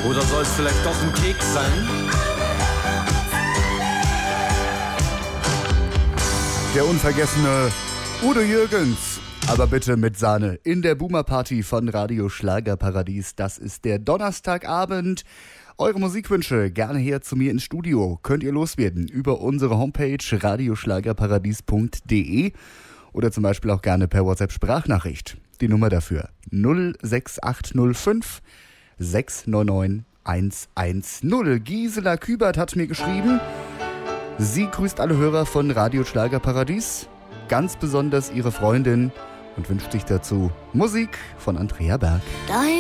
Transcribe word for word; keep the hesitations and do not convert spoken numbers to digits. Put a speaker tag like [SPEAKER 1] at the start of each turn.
[SPEAKER 1] Oder soll es vielleicht doch ein Keks sein?
[SPEAKER 2] Der unvergessene Udo Jürgens, aber bitte mit Sahne, in der Boomer-Party von Radio Schlagerparadies. Das ist der Donnerstagabend. Eure Musikwünsche gerne her zu mir ins Studio. Könnt ihr loswerden über unsere Homepage radioschlagerparadies punkt de oder zum Beispiel auch gerne per WhatsApp-Sprachnachricht. Die Nummer dafür null sechs acht null fünf sechs neun neun eins eins null. Gisela Kübert hat mir geschrieben, sie grüßt alle Hörer von Radio Schlagerparadies, ganz besonders ihre Freundin und wünscht sich dazu Musik von Andrea Berg.
[SPEAKER 3] Dein